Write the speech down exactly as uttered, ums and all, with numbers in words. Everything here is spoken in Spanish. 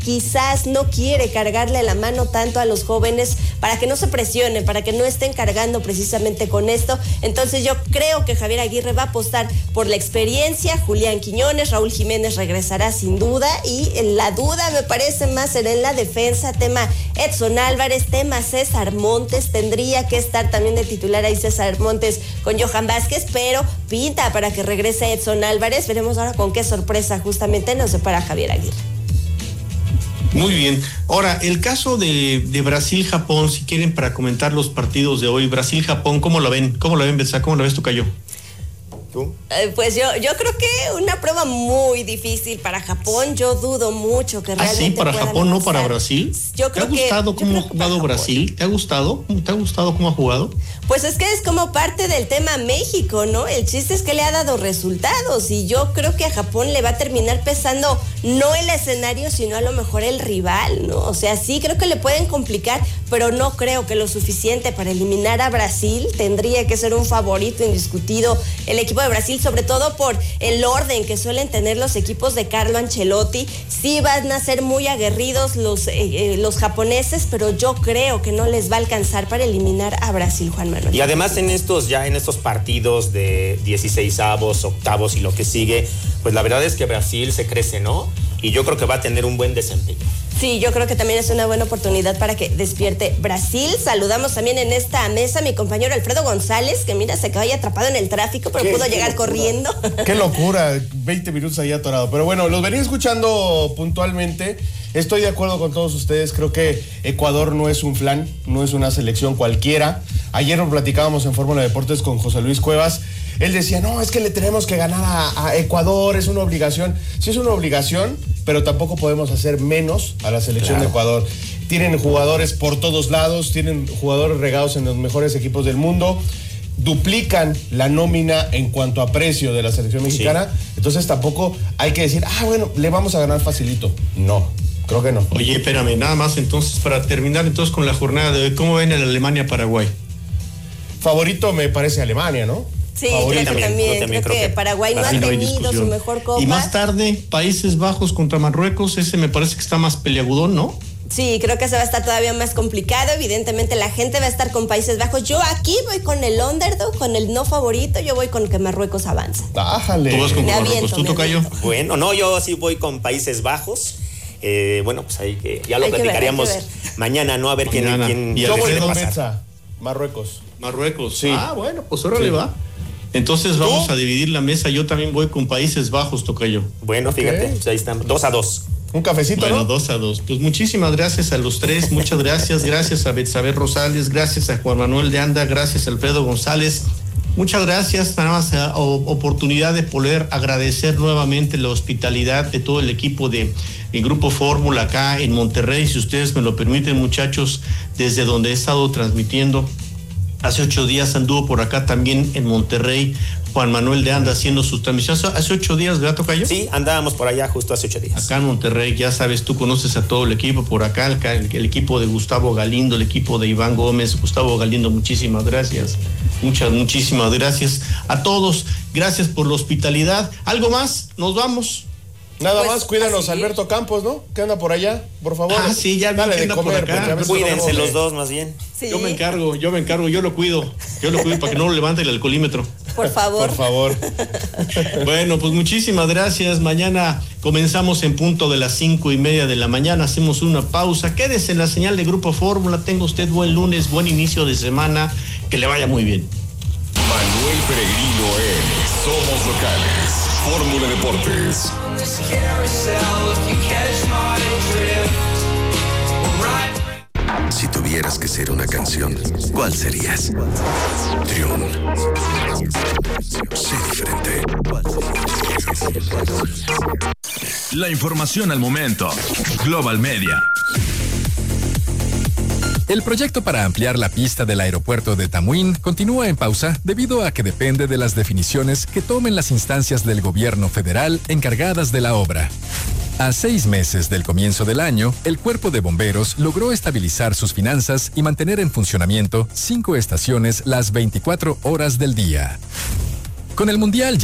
quizás no quiere cargarle la mano tanto a los jóvenes para que no se presionen, para que no estén cargando precisamente con esto. Entonces yo creo que Javier Aguirre va a apostar por la experiencia. Julián Quiñones, Raúl Jiménez regresará sin duda, y la duda me parece más será en la defensa, tema Edson Álvarez, tema César Montes. Tendría que estar también de titular ahí César Montes con Johan Vázquez, pero pinta para que regrese Edson Álvarez. Veremos ahora con qué sorpresa justamente nos separa Javier Aguirre. Muy bien. Ahora, el caso de, de Brasil-Japón, si quieren, para comentar los partidos de hoy. Brasil-Japón, ¿cómo lo ven? ¿Cómo lo ven, Betsa? ¿Cómo lo ves, Tocayo? ¿Tú? Eh, pues yo, yo creo que una prueba muy difícil para Japón. Yo dudo mucho que realmente. ¿Ah, sí? ¿Para Japón, avanzar. No para Brasil? Yo creo ¿Te ha gustado que, cómo ha jugado Brasil? ¿Te ha gustado? ¿Te ha gustado cómo ha jugado? Pues es que es como parte del tema México, ¿no? El chiste es que le ha dado resultados, y yo creo que a Japón le va a terminar pesando no el escenario, sino a lo mejor el rival, ¿no? O sea, sí creo que le pueden complicar, pero no creo que lo suficiente para eliminar a Brasil. Tendría que ser un favorito indiscutido el equipo de Brasil, sobre todo por el orden que suelen tener los equipos de Carlo Ancelotti. Sí van a ser muy aguerridos los, eh, los japoneses, pero yo creo que no les va a alcanzar para eliminar a Brasil, Juan Manuel. Y además en estos, ya en estos partidos de dieciseisavos, octavos y lo que sigue, pues la verdad es que Brasil se crece, ¿no? Y yo creo que va a tener un buen desempeño. Sí, yo creo que también es una buena oportunidad para que despierte Brasil. Saludamos también en esta mesa a mi compañero Alfredo González, que mira, se quedó ahí atrapado en el tráfico, pero pudo llegar locura. corriendo. Qué locura, veinte minutos ahí atorado. Pero bueno, los venía escuchando puntualmente. Estoy de acuerdo con todos ustedes. Creo que Ecuador no es un flan, no es una selección cualquiera. Ayer lo platicábamos en Fórmula Deportes con José Luis Cuevas. Él decía, no, es que le tenemos que ganar a, a Ecuador, es una obligación. Sí es una obligación, pero tampoco podemos hacer menos a la selección claro. de Ecuador. Tienen jugadores por todos lados, tienen jugadores regados en los mejores equipos del mundo, duplican la nómina en cuanto a precio de la selección mexicana, sí. Entonces tampoco hay que decir, ah, bueno, le vamos a ganar facilito. No, creo que no. Oye, espérame, nada más entonces, para terminar entonces con la jornada de hoy, ¿cómo ven el Alemania-Paraguay? Favorito me parece Alemania, ¿no? Sí, creo que también, también, creo, creo que, que Paraguay no ha tenido no su mejor copa. Y más tarde, Países Bajos contra Marruecos, ese me parece que está más peleagudón, ¿no? Sí, creo que se va a estar todavía más complicado. Evidentemente la gente va a estar con Países Bajos. Yo aquí voy con el underdog, con el no favorito. Yo voy con que Marruecos avanza. Bájale. ¿Tú vas con Marruecos? Aviento, ¿Tú, Tocayo? Bueno, no, yo sí voy con Países Bajos. Eh, bueno, pues ahí que ya lo hay platicaríamos ver, mañana, ¿no? A ver quién... quién yo voy con Mesa, Marruecos. Marruecos. Sí. Ah, bueno, pues ahora sí. le va. Entonces vamos ¿Tú? a dividir la mesa. Yo también voy con Países Bajos, Tocayo. Bueno, fíjate, pues ahí están, dos a dos. Un cafecito, bueno, ¿no? dos a dos. Pues muchísimas gracias a los tres, muchas gracias. Gracias a Betsabe Rosales, gracias a Juan Manuel de Anda, gracias a Alfredo González. Muchas gracias, nada más a, o, oportunidad de poder agradecer nuevamente la hospitalidad de todo el equipo de el Grupo Fórmula acá en Monterrey. Si ustedes me lo permiten, muchachos, desde donde he estado transmitiendo. Hace ocho días anduvo por acá también en Monterrey Juan Manuel de Anda haciendo sus transmisiones. Hace ocho días, ¿verdad, Tocayo? Sí, andábamos por allá justo hace ocho días. Acá en Monterrey, ya sabes, tú conoces a todo el equipo por acá, el, el, el equipo de Gustavo Galindo, el equipo de Iván Gómez. Gustavo Galindo, muchísimas gracias. Muchas, muchísimas gracias a todos. Gracias por la hospitalidad. ¿Algo más? Nos vamos. Nada pues, más, cuídanos, Alberto Campos, ¿no? ¿Qué anda por allá? Por favor. Ah, sí, ya dale de anda comer, por acá. Cuídense los dos, más bien. Sí. Yo me encargo, yo me encargo, yo lo cuido. Yo lo cuido para que no lo levante el alcoholímetro. Por favor. Por favor. Bueno, pues muchísimas gracias. Mañana comenzamos en punto de las cinco y media de la mañana. Hacemos una pausa. Quédese en la señal de Grupo Fórmula. Tenga usted buen lunes, buen inicio de semana. Que le vaya muy bien. Manuel Peregrino en Somos Locales. Fórmula Deportes. Si tuvieras que ser una canción, ¿cuál serías? Triun. Sé diferente. La información al momento. Global Media. El proyecto para ampliar la pista del aeropuerto de Tamuín continúa en pausa debido a que depende de las definiciones que tomen las instancias del gobierno federal encargadas de la obra. A seis meses del comienzo del año, el Cuerpo de Bomberos logró estabilizar sus finanzas y mantener en funcionamiento cinco estaciones las veinticuatro horas del día. Con el Mundial